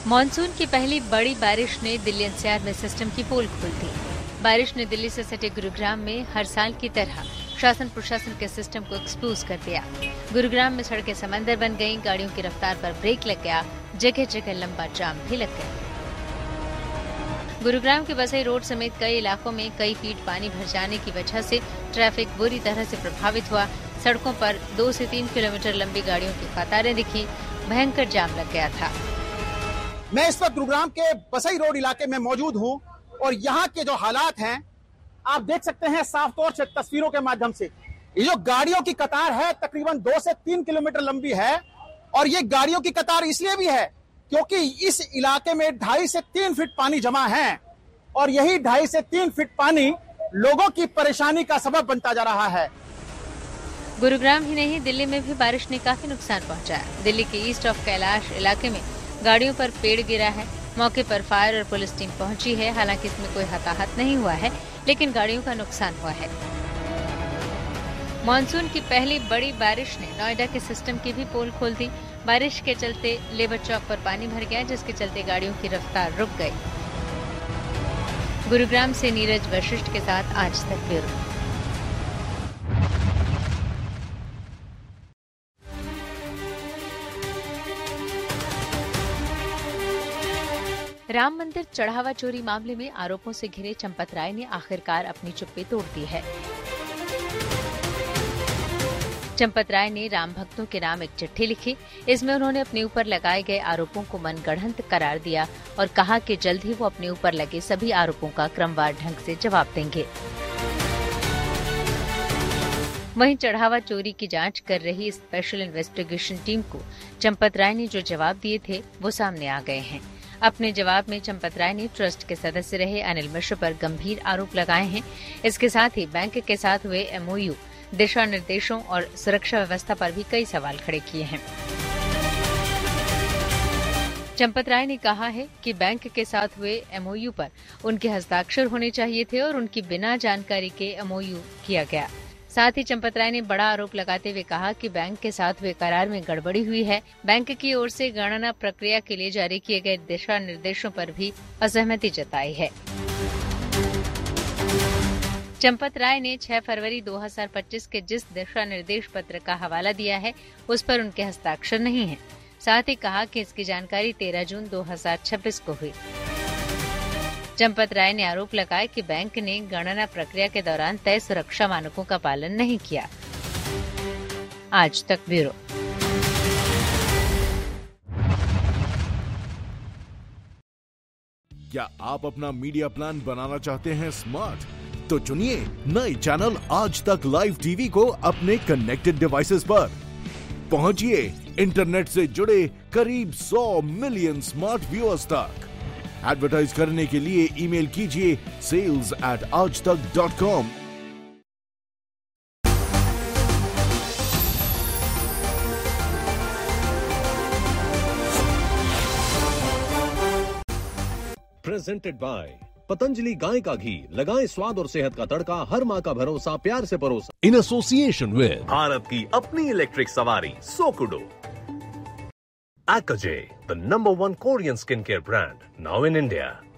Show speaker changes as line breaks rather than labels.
Monsoon की पहली बड़ी बारिश ने दिल्ली एनसीआर में सिस्टम की पोल खोल दी। बारिश ने दिल्ली से सटे गुरुग्राम में हर साल की तरह शासन प्रशासन के सिस्टम को एक्सपोज कर दिया। गुरुग्राम में सड़कें समंदर बन गईं, गाड़ियों की रफ्तार पर ब्रेक लग गया, जगह जगह लंबा जाम भी लग गया। गुरुग्राम के बसई रोड समेत कई इलाकों में कई फीट पानी भर जाने की वजह से ट्रैफिक बुरी तरह से प्रभावित हुआ। सड़कों पर 2 से 3 किलोमीटर लंबी गाड़ियों की कतारें दिखी, भयंकर जाम लग गया था।
मैं इस वक्त गुरुग्राम के बसई रोड इलाके में मौजूद हूं और यहाँ के जो हालात हैं आप देख सकते हैं साफ तौर से तस्वीरों के माध्यम से। ये जो गाड़ियों की कतार है तकरीबन 2 से 3 किलोमीटर लंबी है और ये गाड़ियों की कतार इसलिए भी है क्योंकि इस इलाके में 2.5 से 3 फीट पानी जमा है और यही 2.5 से 3 फीट पानी लोगों की परेशानी का सबब बनता जा रहा है।
गुरुग्राम ही नहीं, दिल्ली में भी बारिश ने काफी नुकसान पहुंचाया। दिल्ली के ईस्ट ऑफ कैलाश इलाके में गाड़ियों पर पेड़ गिरा है। मौके पर फायर और पुलिस टीम पहुंची है। हालांकि इसमें कोई हताहत नहीं हुआ है, लेकिन गाड़ियों का नुकसान हुआ है। मॉनसून की पहली बड़ी बारिश ने नोएडा के सिस्टम की भी पोल खोल दी। बारिश के चलते लेबर चौक पर पानी भर गया, जिसके चलते गाड़ियों की रफ्तार रुक गई। गुरुग्राम से नीरज वशिष्ठ के साथ आज तक ब्यूरो। राम मंदिर चढ़ावा चोरी मामले में आरोपों से घिरे चंपत राय ने आखिरकार अपनी चुप्पी तोड़ दी है। चंपत राय ने राम भक्तों के नाम एक चिट्ठी लिखी। इसमें उन्होंने अपने ऊपर लगाए गए आरोपों को मनगढ़ंत करार दिया और कहा कि जल्द ही वो अपने ऊपर लगे सभी आरोपों का क्रमवार ढंग से जवाब देंगे। वहीं चढ़ावा चोरी की जांच कर रही स्पेशल इन्वेस्टिगेशन टीम को चंपत राय ने जो जवाब दिए थे वो सामने आ गए हैं। अपने जवाब में चंपत राय ने ट्रस्ट के सदस्य रहे अनिल मिश्र पर गंभीर आरोप लगाए हैं। इसके साथ ही बैंक के साथ हुए एमओयू, दिशा निर्देशों और सुरक्षा व्यवस्था पर भी कई सवाल खड़े किए हैं। चंपत राय ने कहा है कि बैंक के साथ हुए एमओयू पर उनके हस्ताक्षर होने चाहिए थे और उनकी बिना जानकारी के एमओयू किया गया। साथ ही चंपत राय ने बड़ा आरोप लगाते हुए कहा कि बैंक के साथ हुए करार में गड़बड़ी हुई है। बैंक की ओर से गणना प्रक्रिया के लिए जारी किए गए दिशा निर्देशों पर भी असहमति जताई है। चंपत राय ने 6 फरवरी 2025 के जिस दिशा निर्देश पत्र का हवाला दिया है उस पर उनके हस्ताक्षर नहीं है। साथ ही कहा कि इसकी जानकारी 13 जून 2026 को हुई। चंपत राय ने आरोप लगाया कि बैंक ने गणना प्रक्रिया के दौरान तय सुरक्षा मानकों का पालन नहीं किया। आज तक ब्यूरो।
क्या आप अपना मीडिया प्लान बनाना चाहते हैं स्मार्ट? तो चुनिए नए चैनल आज तक लाइव टीवी को अपने कनेक्टेड डिवाइसेस पर। पहुंचिए इंटरनेट से जुड़े करीब 100 मिलियन स्मार्ट व्यूअर्स तक। एडवर्टाइज करने के लिए ईमेल कीजिए sales@aajtak.com।
प्रेजेंटेड बाय पतंजलि गाय का घी। लगाएं स्वाद और सेहत का तड़का। हर माँ का भरोसा, प्यार से परोसा।
इन एसोसिएशन विद
भारत की अपनी इलेक्ट्रिक सवारी सोकुडो। Akaje, the #1 Korean skincare brand, now in India.